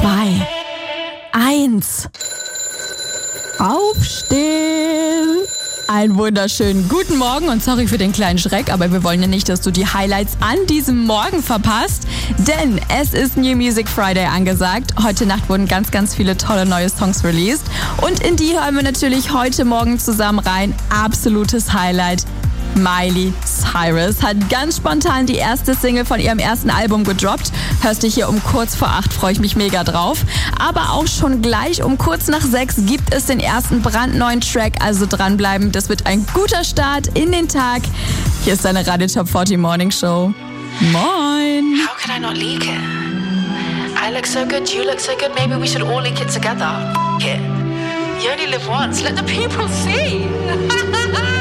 2, 1. Aufstehen! Einen wunderschönen guten Morgen und sorry für den kleinen Schreck, aber wir wollen ja nicht, dass du die Highlights an diesem Morgen verpasst, denn es ist New Music Friday angesagt. Heute Nacht wurden ganz, ganz viele tolle neue Songs released und in die hören wir natürlich heute Morgen zusammen rein. Absolutes Highlight. Miley Cyrus hat ganz spontan die erste Single von ihrem ersten Album gedroppt. Hörst du hier um kurz vor 8, freue ich mich mega drauf. Aber auch schon gleich um kurz nach 6 gibt es den ersten brandneuen Track, also dranbleiben. Das wird ein guter Start in den Tag. Hier ist deine Radio Top 40 Morning Show. Moin! How could I not leak it? I look so good, you look so good, maybe we should all leak it together. It. You only live once, let the people see!